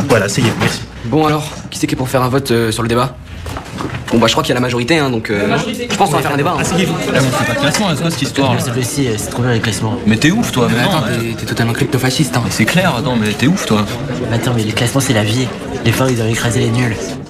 Voilà, c'est merci. Bon alors, qui c'est qui est pour faire un vote sur le débat? Bon bah je crois qu'il y a la majorité, hein, donc je pense qu'on va faire un débat. Hein. Asseyez-vous. C'est pas de classement, c'est quoi cette histoire là? C'est trop bien les classements. Mais t'es ouf toi, mais Attends, non. t'es totalement crypto-fasciste. Hein. C'est clair, attends, mais t'es ouf toi. Attends, mais les classements c'est la vie. Les forts ils doivent écraser les nuls.